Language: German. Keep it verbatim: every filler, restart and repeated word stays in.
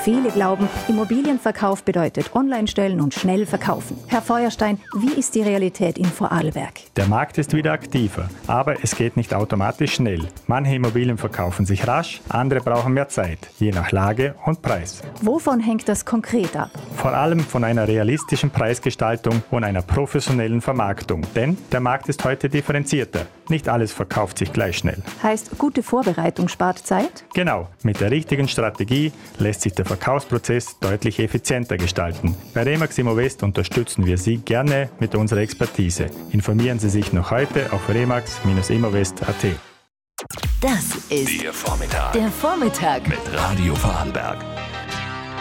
Viele glauben, Immobilienverkauf bedeutet online stellen und schnell verkaufen. Herr Feuerstein, wie ist die Realität in Vorarlberg? Der Markt ist wieder aktiver, aber es geht nicht automatisch schnell. Manche Immobilien verkaufen sich rasch, andere brauchen mehr Zeit, je nach Lage und Preis. Wovon hängt das konkret ab? Vor allem von einer realistischen Preisgestaltung und einer professionellen Vermarktung. Denn der Markt ist heute differenzierter. Nicht alles verkauft sich gleich schnell. Heißt, gute Vorbereitung spart Zeit? Genau, mit der richtigen Strategie lässt sich der Verkaufsprozess deutlich effizienter gestalten. Bei Remax Immovest unterstützen wir Sie gerne mit unserer Expertise. Informieren Sie sich noch heute auf remax Immovest punkt a t. Das ist der Vormittag. Der Vormittag Mit Radio Vorarlberg.